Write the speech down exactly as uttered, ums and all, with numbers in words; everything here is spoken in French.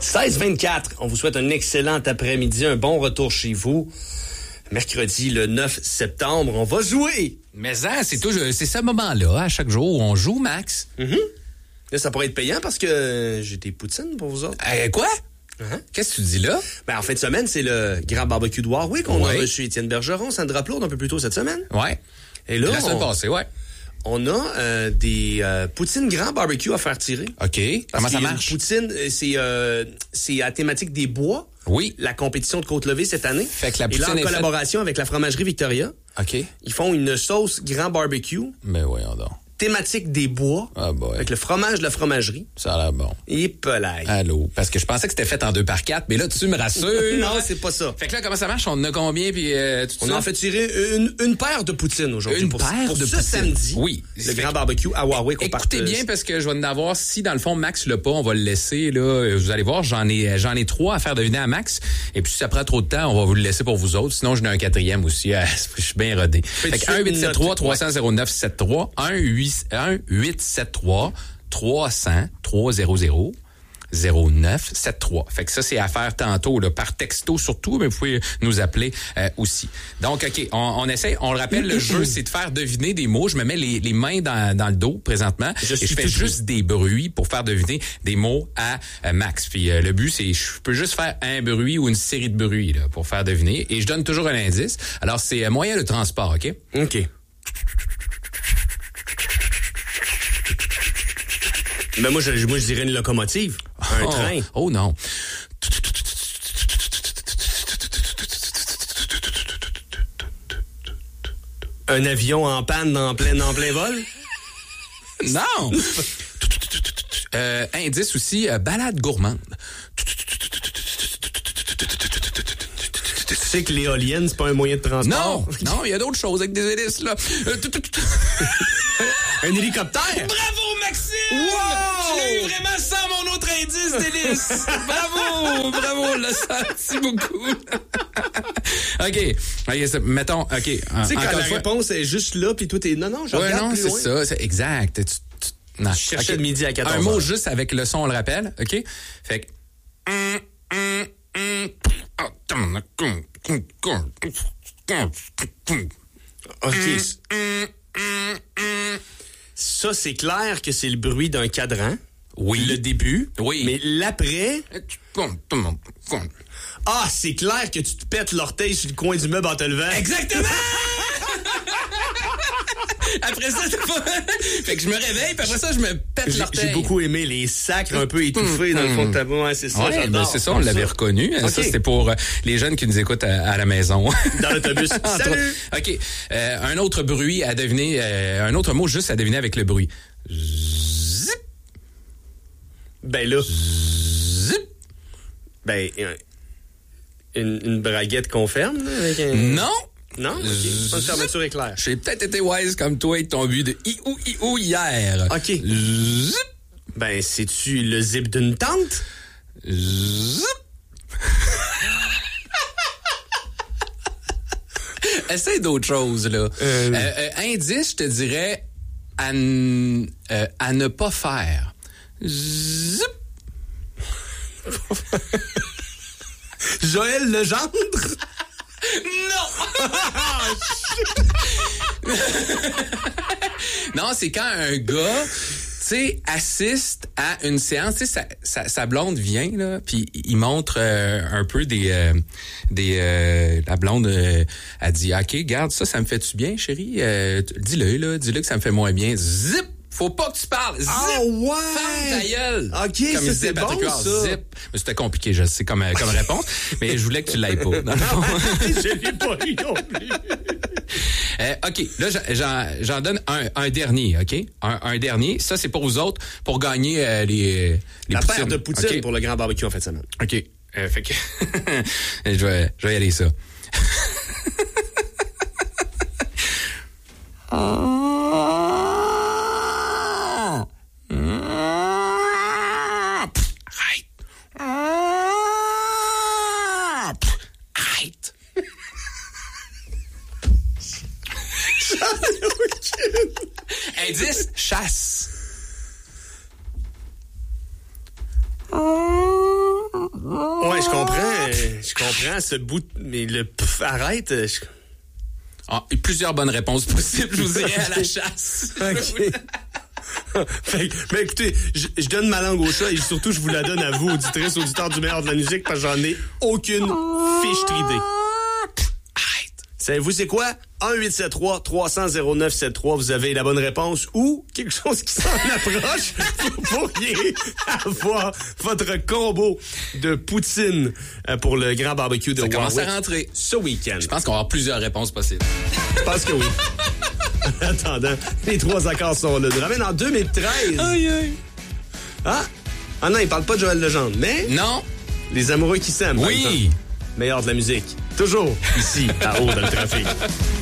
seize vingt-quatre, on vous souhaite un excellent après-midi, un bon retour chez vous. Mercredi, le neuf septembre, on va jouer. Mais hein, c'est, toujours, c'est ce moment-là, à chaque jour où on joue, Max. Mm-hmm. Là, ça pourrait être payant parce que j'ai des poutines pour vous autres. Euh, quoi? Uh-huh. Qu'est-ce que tu dis là? Ben, en fin de semaine, c'est le grand barbecue de Warwick qu'on ouais. a reçu Étienne Bergeron, Sandra Plourde un peu plus tôt cette semaine. Ouais. Et là, la semaine on... passée, ouais. On a euh, des euh, poutines grand barbecue à faire tirer. OK. Comment ça marche? Une poutine, c'est, euh, c'est à thématique des bois. Oui. La compétition de Côte-Levée cette année. Fait que la Et là, en est collaboration faite... avec la fromagerie Victoria. OK. Ils font une sauce grand barbecue. Mais voyons donc. Thématique des bois. Ah boy. Avec le fromage de la fromagerie. Ça a l'air bon. Et pelaille. Allô. Parce que je pensais que c'était fait en deux par quatre, mais là, tu me rassures. Non, c'est pas ça. Fait que là, comment ça marche? On en a combien? Puis, euh, tout On ça? a fait tirer une, une paire de poutines aujourd'hui. Une pour, paire pour de ce poutines. samedi. Oui. Le fait grand barbecue à Warwick. On écoutez part, bien euh, parce que je vais en avoir. Si, dans le fond, Max l'a pas, on va le laisser. Là, vous allez voir, j'en ai, j'en ai trois à faire deviner à Max. Et puis, si ça prend trop de temps, on va vous le laisser pour vous autres. Sinon, j'en ai un quatrième aussi. Je suis bien rodé. Fait que un huit sept trois trois zéro zéro neuf sept trois un huit sept trois trois cents trois cents zéro neuf sept trois. Fait que ça, c'est à faire tantôt, là, par texto surtout, mais vous pouvez nous appeler euh, aussi. Donc, OK, on, on essaie, on le rappelle, le jeu, c'est de faire deviner des mots. Je me mets les, les mains dans, dans le dos présentement je et je fais juste bruit. Des bruits pour faire deviner des mots à euh, Max. Puis euh, le but, c'est je peux juste faire un bruit ou une série de bruits là, pour faire deviner. Et je donne toujours un indice. Alors, c'est euh, moyen de transport, OK? OK. Ben moi, je, moi, je dirais une locomotive. Un oh, train. Oh non. Un avion en panne en plein, en plein vol? Non! euh, indice aussi, euh, balade gourmande. Tu sais que l'éolienne, c'est pas un moyen de transport? Non! Non, il y a d'autres choses avec des hélices, là. Un hélicoptère? Bravo, Maxime! Wow! Tu l'as eu vraiment sans mon autre indice d'hélice. Bravo! Bravo, on l'a senti beaucoup. OK. OK, ça, mettons, OK. Tu sais, quand la fois... réponse est juste là, puis toi, t'es... Non, non, je ouais, regarde non, plus c'est loin. ça. C'est exact. Tu, tu... Non. Je cherchais okay. de midi à quatorze heures. Un mot juste avec le son, on le rappelle. OK? Fait que... OK. Ça, c'est clair que c'est le bruit d'un cadran. Oui. Le début. Oui. Mais l'après... Ah, c'est clair que tu te pètes l'orteil sur le coin du meuble en te levant. Exactement! Après ça, c'est pas... Fait que je me réveille, puis après ça, je me pète j'ai, l'orteil. J'ai beaucoup aimé les sacres un peu étouffés mmh, dans le fond de ta bouche. Ouais, c'est ça, ouais, j'adore. Ben c'est ça, on l'avait ça. reconnu. Okay. Ça, c'était pour euh, les jeunes qui nous écoutent à, à la maison. Dans l'autobus. Salut! OK. Euh, un autre bruit à deviner, euh, un autre mot juste à deviner avec le bruit. Zip. Ben là... Zip. Ben... Une, une braguette qu'on ferme, là, avec un... Non! Non? OK. Pas une fermeture éclair. J'ai peut-être été wise comme toi avec ton but de i-ou, i-ou hier. OK. Zip. Ben, c'est-tu le zip d'une tente? Zip. Essaye d'autres choses, là. Euh... Euh, euh, indice, je te dirais à, n- euh, à ne pas faire. Zip. Joël Legendre? Non! Non, c'est quand un gars, tu sais, assiste à une séance, tu sais, sa, sa, sa blonde vient, là, puis il montre euh, un peu des... Euh, des euh, la blonde, euh, elle dit, OK, garde ça, ça me fait-tu bien, chérie? Euh, dis-le, là, dis-le que ça me fait moins bien. Zip! Faut pas que tu parles. Zip! Ah ouais! Ferme ta gueule! OK, comme ça, disait c'est Patrick bon, Huard, ça. Zip! Mais c'était compliqué, je sais, comme, comme réponse, mais je voulais que tu l'ailles pas. Dans le fond. Je l'ai pas eu non plus. Euh, OK, là, j'en, j'en donne un, un dernier, OK? Un, un dernier. Ça, c'est pour vous autres, pour gagner euh, les, les La poutines. paire de poutines okay? pour le grand barbecue en fin de semaine. OK. Euh, fait que... je, vais, je vais y aller, ça. Indice, chasse. je comprends, je comprends ce bout, de, mais le pff, arrête. Je... Ah, plusieurs bonnes réponses possibles, je vous dirais à la chasse. OK. Fait, mais écoutez, je, je donne ma langue au chat et surtout, je vous la donne à vous, auditrices, auditeurs du meilleur de la musique, parce que j'en ai aucune fiche d'idée. Savez-vous c'est quoi? un huit sept trois trois cents zéro neuf sept trois, vous avez la bonne réponse ou quelque chose qui s'en approche. Vous pourriez avoir votre combo de poutine pour le grand barbecue de Ça Warwick. commence à rentrer. Ce week-end. Je pense qu'on va avoir plusieurs réponses possibles. Je pense que oui. En attendant, les trois accords sont là. Nous ramène en deux mille treize. Aïe, aïe. Ah? Ah non, il parle pas de Joël Legendre, mais... Non. Les amoureux qui s'aiment. Oui. Meilleur de la musique. Toujours ici, à Haut dans le trafic.